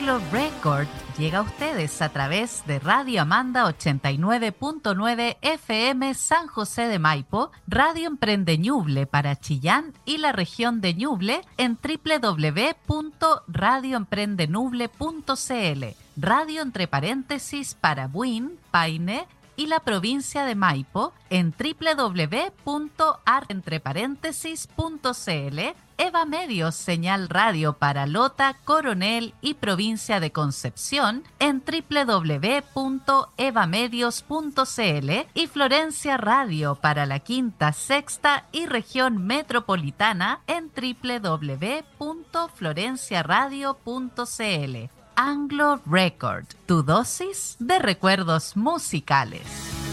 Anglo Record llega a ustedes a través de Radio Amanda 89.9 FM San José de Maipo, Radio Emprende Ñuble para Chillán y la región de Ñuble en www.radioemprendenuble.cl, radio entre paréntesis para Buin, Paine y la provincia de Maipo en www.artentreparéntesis.cl, Eva Medios señal radio para Lota, Coronel y provincia de Concepción en www.evamedios.cl y Florencia Radio para la Quinta, Sexta y región metropolitana en www.florenciaradio.cl. Anglo Record, tu dosis de recuerdos musicales.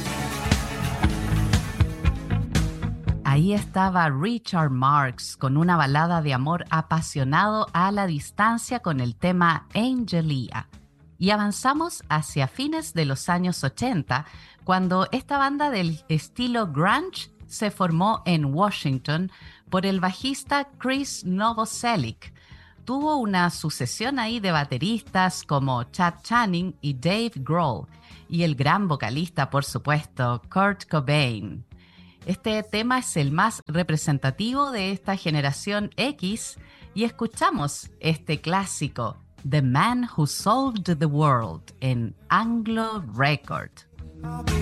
Ahí estaba Richard Marx con una balada de amor apasionado a la distancia con el tema Angelia. Y avanzamos hacia fines de los años 80, cuando esta banda del estilo grunge se formó en Washington por el bajista Chris Novoselic. Tuvo una sucesión ahí de bateristas como Chad Channing y Dave Grohl, y el gran vocalista, por supuesto, Kurt Cobain. Este tema es el más representativo de esta generación X y escuchamos este clásico, The Man Who Solved the World, en Anglo Record.